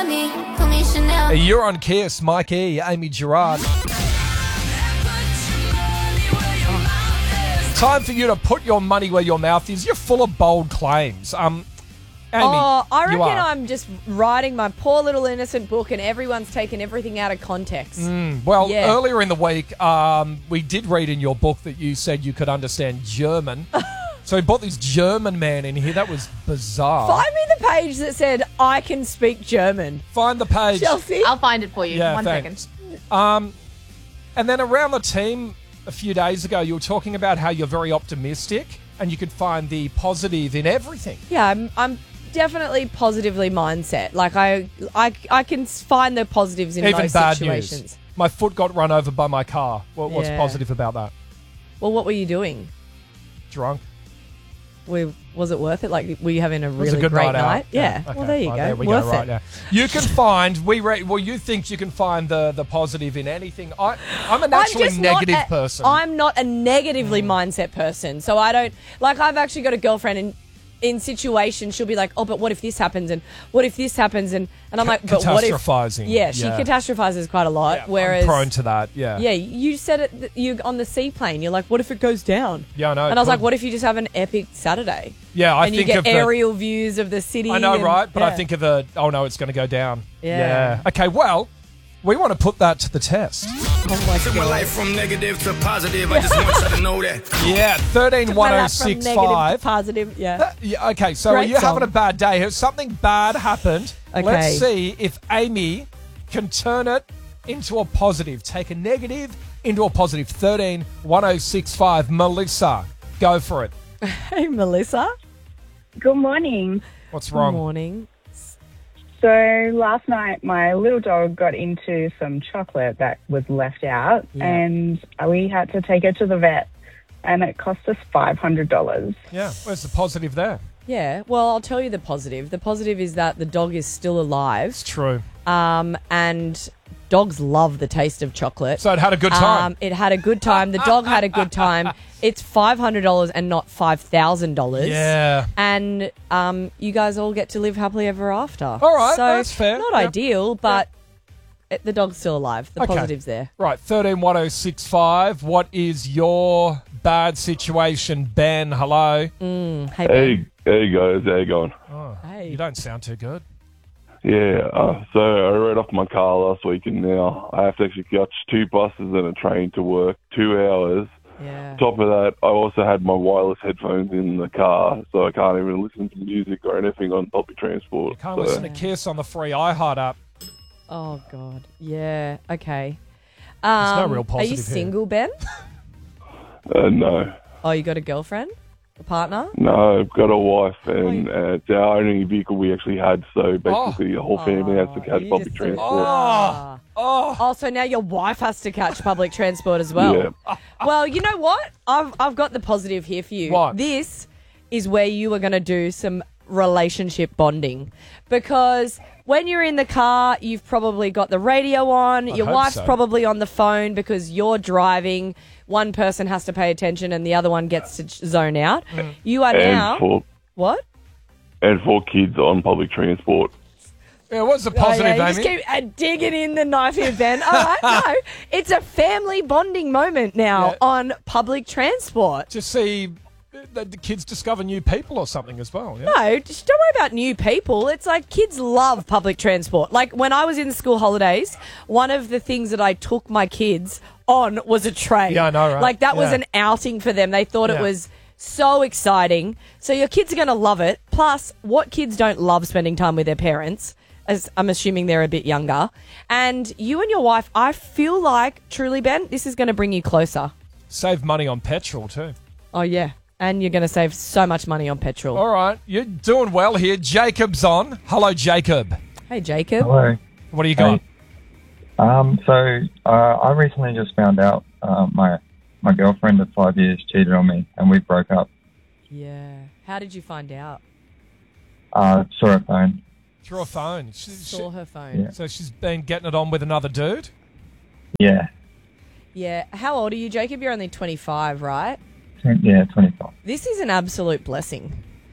You're on Kiss, Mike E, Amy Gerard. Time for you to put your money where your mouth is. You're full of bold claims. Amy, I reckon you are. I'm just writing my poor little innocent book and everyone's taken everything out of context. Well, Yeah. earlier in the week, we did read in your book that you said you could understand German. So we brought this German man in here. That was bizarre. Find me the page that said, I can speak German. Find the page. Chelsea? I'll find it for you. Yeah, One thanks. second. And then around the team a few days ago, you were talking about how you're very optimistic and you could find the positive in everything. Yeah, I'm definitely positively mindset. Like, I can find the positives in Even most bad situations. news. My foot got run over by my car. What's Yeah. positive about that? Well, what were you doing? Drunk. Was it worth it? Like, were you having a It was really a good great night out. night? Yeah. Okay. Well, there you go. There we Worth go. Right it. now, you can find. You think you can find the positive in anything. I'm a naturally negative person. I'm not a negatively mindset person, so I don't like. I've actually got a girlfriend, and in situations she'll be like, "Oh, but what if this happens? And what if this happens?" And I'm like, "But what if?" Catastrophizing. Yeah, she catastrophizes quite a lot. Yeah, whereas I'm prone to that. Yeah. Yeah, you said it. You on the seaplane. You're like, "What if it goes down?" Yeah, I know. And I was like, "What if you just have an epic Saturday?" Yeah, I and think you of get aerial views of the city. I know, and- right? But I yeah. think of oh no, it's going to go down. Yeah. Okay, well, we want to put that to the test. Oh my Took my God. life from negative to positive. I just want you to know that. Yeah, From negative to 131065. positive. Yeah. Yeah, okay, so Great you're song. having a bad day. Has something bad happened? Okay. Let's see if Amy can turn it into a positive. Take a negative into a positive. 131065. Melissa, go for it. Hey, Melissa. Good morning. What's Good wrong? morning. So last night, my little dog got into some chocolate that was left out, Yeah. and we had to take her to the vet, and it cost us $500. Yeah, where's the positive there? Yeah, well, I'll tell you the positive. The positive is that the dog is still alive, It's true. and dogs love the taste of chocolate. So it had a good time. It had a good time. The dog had a good time. It's $500 and not $5,000. Yeah. And you guys all get to live happily ever after. All right, so that's fair. Not Yep. ideal, but the dog's still alive. The Okay. positive's there. Right, 131065. What is your bad situation, Ben? Hello. Hey, Hey guys, how you going? Oh, Hey. You don't sound too good. Yeah, so I rode off my car last week and now I have to actually catch 2 buses and a train to work, 2 hours. Yeah. Top of that, I also had my wireless headphones in the car, so I can't even listen to music or anything on public transport. You can't So, listen to Kiss on the free iHeart app. Oh, God. Yeah. Okay. There's no real Are you positive here. single, Ben? no. Oh, you got a girlfriend? A partner? No, I've got a wife and it's our only vehicle we actually had, so Oh. basically the whole family has to catch you public just threw it. transport. Ah. Oh, Oh, so now your wife has to catch public transport as well. Yeah. Well, you know what? I've got the positive here for you. What? This is where you are going to do some relationship bonding, because when you're in the car, you've probably got the radio on. Your hope wife's so. probably on the phone because you're driving. One person has to pay attention and the other one gets to zone out. You are now And for what? and 4 kids on public transport. yeah, what's the Oh, positive, yeah, you Amy? just keep digging in the knife here, Ben. All right, no, it's a family bonding moment now Yeah. on public transport. Just see the kids discover new people or something as well. Yeah? No, just don't worry about new people. It's like kids love public transport. Like when I was in school holidays, one of the things that I took my kids on was a train. Yeah, I know, right? Like that was Yeah. an outing for them. They thought Yeah. it was so exciting. So your kids are going to love it. Plus, what kids don't love spending time with their parents? As I'm assuming they're a bit younger. And you and your wife, I feel like, truly, Ben, this is going to bring you closer. Save money on petrol too. Oh, yeah. And you're going to save so much money on petrol. All right, you're doing well here. Jacob's on. Hello, Jacob. Hey, Jacob. Hello. What do you got? I recently just found out my girlfriend of 5 years cheated on me, and we broke up. Yeah. How did you find out? Saw her phone. Through a phone. Saw her phone. Yeah. So she's been getting it on with another dude? Yeah. Yeah. How old are you, Jacob? You're only 25, right? Yeah, 25. This is an absolute blessing.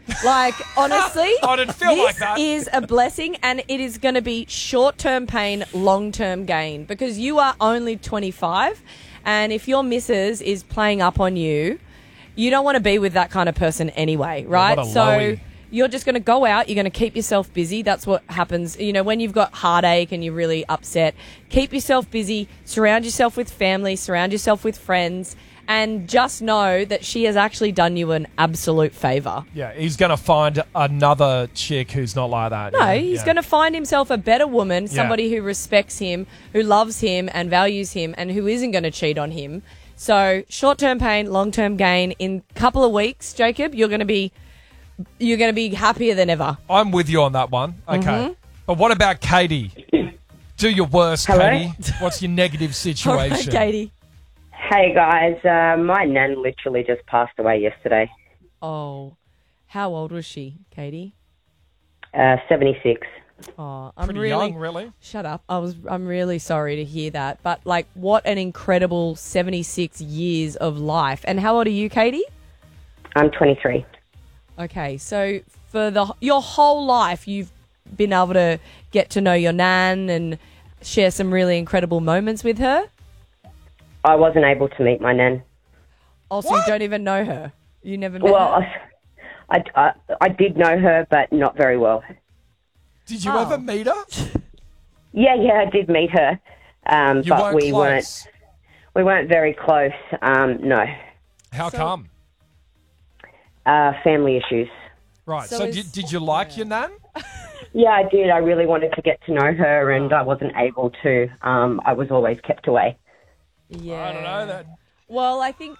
Like, honestly, I didn't feel like that. This is a blessing, and it is going to be short-term pain, long-term gain, because you are only 25, and if your missus is playing up on you, you don't want to be with that kind of person anyway, right? what a So lowie. you're just going to go out, you're going to keep yourself busy. That's what happens, when you've got heartache and you're really upset. Keep yourself busy, surround yourself with family, surround yourself with friends, and just know that she has actually done you an absolute favour. Yeah, he's going to find another chick who's not like that. No, he's going to find himself a better woman, Yeah. somebody who respects him, who loves him and values him, and who isn't going to cheat on him. So short-term pain, long-term gain. In a couple of weeks, Jacob, you're going to be happier than ever. I'm with you on that one. Okay. Mm-hmm. But what about Katie? Do your worst, Hello? Katie. What's your negative All situation? right, Katie. Hey guys, my nan literally just passed away yesterday. Oh, how old was she, Katie? 76. Oh, I'm Pretty really young, really. Shut up. I'm really sorry to hear that. But like, what an incredible 76 years of life. And how old are you, Katie? I'm 23. Okay, so for your whole life, you've been able to get to know your nan and share some really incredible moments with her. I wasn't able to meet my nan. Also, you don't even know her. You never met Well, her. I did know her, but not very well. Did you Oh. ever meet her? Yeah, I did meet her, You but weren't we close. weren't very close. No, How come? family issues. Right. So So, is- did you like your nan? Yeah, I did. I really wanted to get to know her, and I wasn't able to. I was always kept away. Yeah. I don't know that. Well, I think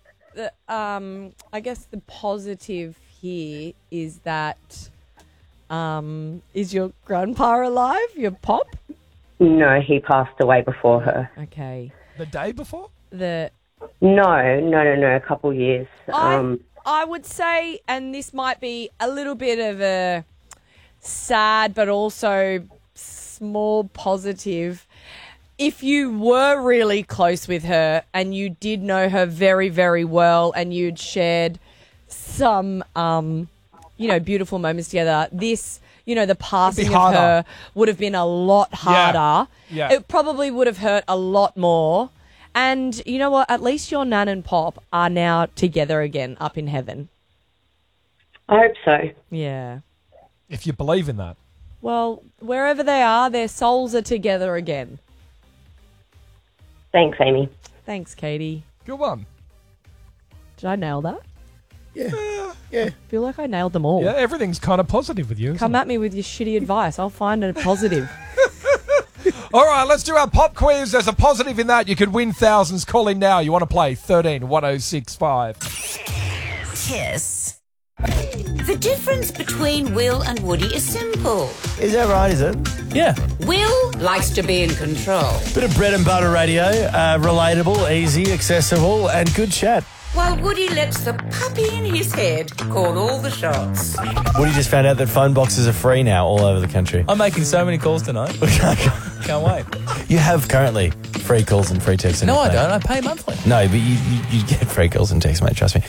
I guess the positive here is that is your grandpa alive? Your pop? No, he passed away before her. Okay. The day before? The No, a couple years. I would say, and this might be a little bit of a sad but also small positive, if you were really close with her and you did know her very, very well and you'd shared some, beautiful moments together, this, the passing of harder. her would have been a lot harder. Yeah. It probably would have hurt a lot more. And you know what? At least your nan and pop are now together again up in heaven. I hope so. Yeah. If you believe in that. Well, wherever they are, their souls are together again. Thanks, Amy. Thanks, Katie. Good one. Did I nail that? Yeah. I feel like I nailed them all. Yeah, everything's kind of positive with you. Isn't Come it? at me with your shitty advice. I'll find a positive. All right, let's do our pop quiz. There's a positive in that. You could win thousands. Call in now. You want to play 13 1065. Kiss. The difference between Will and Woody is simple. Is that right, is it? Yeah. Will likes to be in control, Bit of bread and butter radio. Relatable, easy, accessible, and good chat. while Woody lets the puppy in his head call all the shots. Woody just found out that phone boxes are free now all over the country. I'm making so many calls tonight. Can't wait. You have currently free calls and free texts. No, I don't. I pay monthly. No, but you get free calls and texts, mate. Trust me.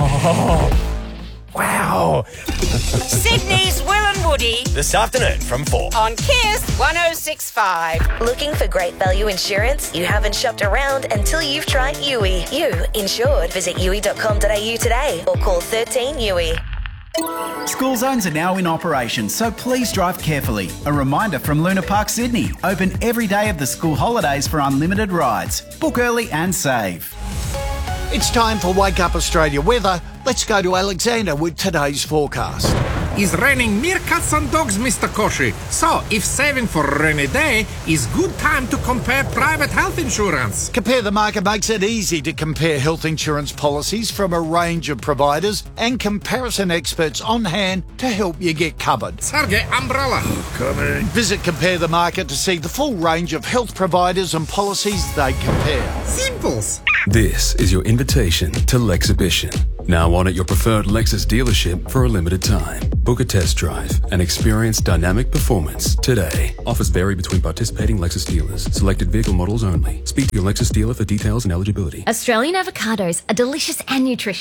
Wow. Sydney's Will and Woody This afternoon from 4. on Kiss 106.5. Looking for great value insurance? You haven't shopped around until you've tried Yui. You insured. Visit yui.com.au today or call 13 Yui. School zones are now in operation, so please drive carefully. A reminder from Luna Park, Sydney. Open every day of the school holidays for unlimited rides. Book early and save. It's time for Wake Up Australia weather. Let's go to Alexander with today's forecast. It's raining meerkats and dogs, Mr. Koshi. So, if saving for a rainy day is good time to compare private health insurance. Compare the Market makes it easy to compare health insurance policies from a range of providers and comparison experts on hand to help you get covered. Sergey, umbrella. Coming. Visit Compare the Market to see the full range of health providers and policies they compare. Simples. This is your invitation to Lexhibition. Now on at your preferred Lexus dealership for a limited time. Book a test drive and experience dynamic performance today. Offers vary between participating Lexus dealers. Selected vehicle models only. Speak to your Lexus dealer for details and eligibility. Australian avocados are delicious and nutritious.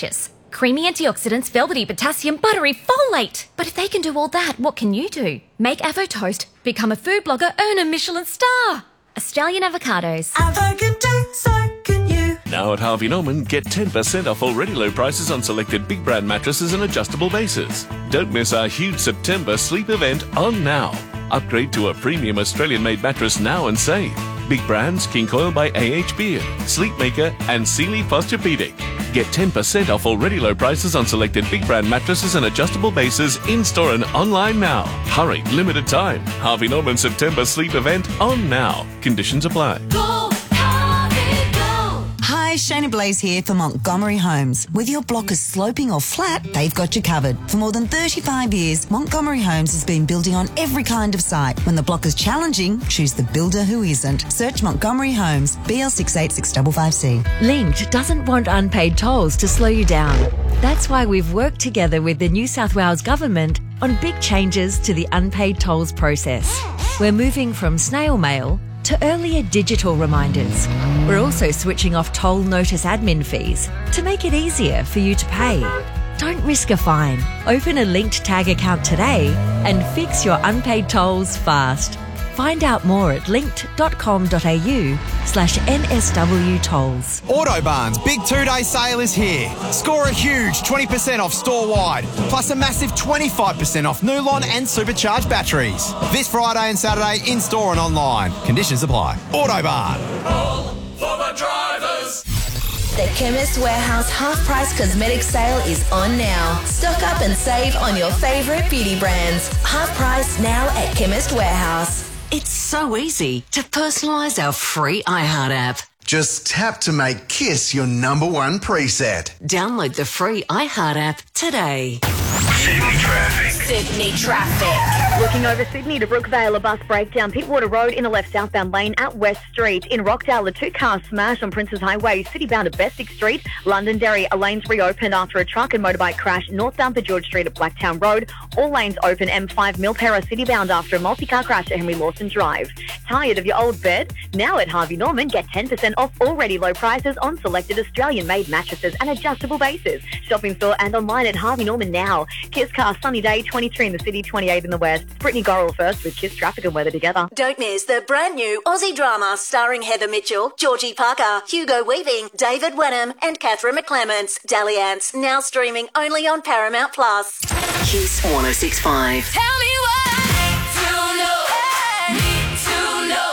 Creamy antioxidants, velvety potassium, buttery folate. But if they can do all that, what can you do? Make Avo Toast, become a food blogger, earn a Michelin star. Australian Avocados. Avo can do, so can you. Now at Harvey Norman, get 10% off already low prices on selected big brand mattresses and adjustable bases. Don't miss our huge September sleep event on now. Upgrade to a premium Australian-made mattress now and save. Big brands, King Coil by AH Beard, Sleepmaker and Sealy Posturepedic. Get 10% off already low prices on selected big brand mattresses and adjustable bases in-store and online now. Hurry, limited time. Harvey Norman September sleep event on now. Conditions apply. Go, Harvey, go. Hi, Shayna Blaze here for Montgomery Homes. Whether your block is sloping or flat, they've got you covered. For more than 35 years, Montgomery Homes has been building on every kind of site. When the block is challenging, choose the builder who isn't. Search Montgomery Homes, BL686555C. Linked doesn't want unpaid tolls to slow you down. That's why we've worked together with the New South Wales Government on big changes to the unpaid tolls process. We're moving from snail mail to earlier digital reminders. We're also switching off toll notice admin fees to make it easier for you to pay. Don't risk a fine. Open a Linked Tag account today and fix your unpaid tolls fast. Find out more at linked.com.au/NSW tolls. Autobarn's big 2-day sale is here. Score a huge 20% off store-wide, plus a massive 25% off Nulon and supercharged batteries. This Friday and Saturday in-store and online. Conditions apply. Autobarn. All for the drivers. The Chemist Warehouse half-price cosmetic sale is on now. Stock up and save on your favourite beauty brands. Half price now at Chemist Warehouse. It's so easy to personalise our free iHeart app. Just tap to make KISS your #1 preset. Download the free iHeart app today. Sydney traffic. Sydney traffic. Looking over Sydney to Brookvale, a bus breakdown. Pittwater Road in a left southbound lane at West Street. In Rockdale, a 2-car smash on Princes Highway, citybound at Bestick Street. Londonderry, a lane's reopened after a truck and motorbike crash northbound to George Street at Blacktown Road. All lanes open. M5 Milperra citybound after a multi-car crash at Henry Lawson Drive. Tired of your old bed? Now at Harvey Norman, get 10% off already low prices on selected Australian-made mattresses and adjustable bases. Shop in store and online at Harvey Norman now. Kiss Car, sunny day, 23 in the city, 28 in the west. Brittany Gorrell first with Kiss Traffic and Weather together. Don't miss the brand new Aussie drama starring Heather Mitchell, Georgie Parker, Hugo Weaving, David Wenham and Catherine McClements. Dalliance, now streaming only on Paramount+. Kiss 106.5. Tell me what to know. Need to know.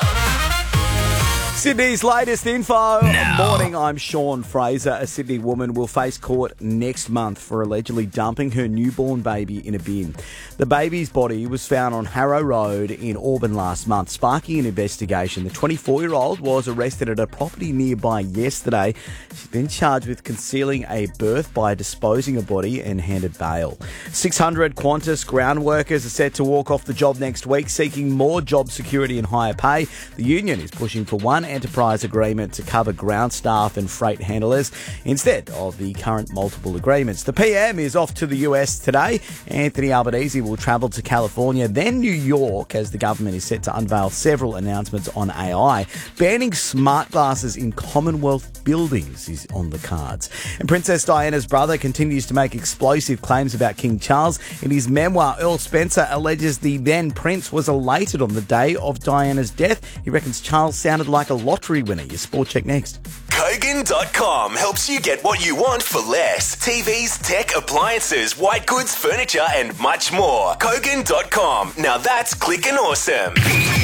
Sydney's latest info. Morning, I'm Sean Fraser. A Sydney woman will face court next month for allegedly dumping her newborn baby in a bin. The baby's body was found on Harrow Road in Auburn last month, sparking an investigation. The 24-year-old was arrested at a property nearby yesterday. She's been charged with concealing a birth by disposing a body and handed bail. 600 Qantas ground workers are set to walk off the job next week, seeking more job security and higher pay. The union is pushing for one enterprise agreement to cover ground staff and freight handlers instead of the current multiple agreements. The PM is off to the US today. Anthony Albanese will travel to California, then New York, as the government is set to unveil several announcements on AI. Banning smart glasses in Commonwealth buildings is on the cards. And Princess Diana's brother continues to make explosive claims about King Charles. In his memoir, Earl Spencer alleges the then prince was elated on the day of Diana's death. He reckons Charles sounded like a lottery winner. Your Sport Check next. Kogan.com helps you get what you want for less. TVs, tech, appliances, white goods, furniture, and much more. Kogan.com. Now that's clicking awesome.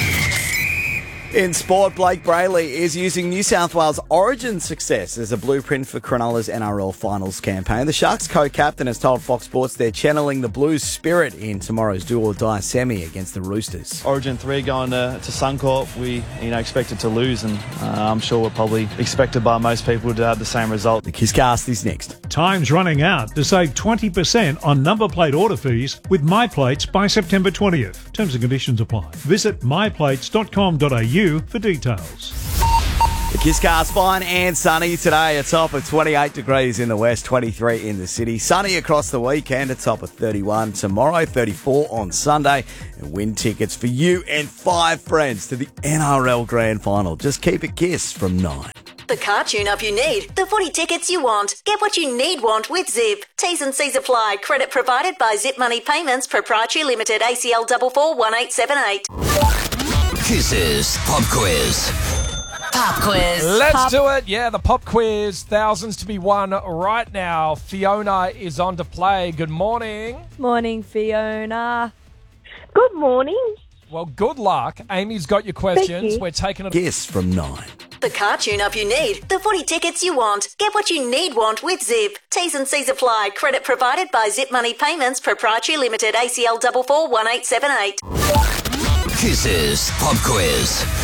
In sport, Blake Brayley is using New South Wales Origin success as a blueprint for Cronulla's NRL Finals campaign. The Sharks co-captain has told Fox Sports they're channeling the Blues spirit in tomorrow's do-or-die semi against the Roosters. Origin 3 going to Suncorp, we expected to lose, and I'm sure we're probably expected by most people to have the same result. The Kisscast is next. Time's running out to save 20% on number plate order fees with MyPlates by September 20th. Terms and conditions apply. Visit myplates.com.au for details. The Kisscast, fine and sunny today. A top of 28 degrees in the west, 23 in the city. Sunny across the weekend, a top of 31 tomorrow, 34 on Sunday. And win tickets for you and 5 friends to the NRL Grand Final. Just keep it Kiss from 9. The car tune-up you need. The footy tickets you want. Get what you want with Zip. T's and C's apply. Credit provided by Zip Money Payments Proprietary Limited, ACL 441878. Kiss's Pop Quiz. Pop quiz. Let's do it. Yeah, the pop quiz. Thousands to be won right now. Fiona is on to play. Good morning. Morning, Fiona. Good morning. Well, good luck. Amy's got your questions. We're taking it. Guess from 9. The car tune-up you need. The footy tickets you want. Get what you want with Zip. T's and C's apply. Credit provided by Zip Money Payments Proprietary Limited, ACL 441878. Kiss's Pop Quiz.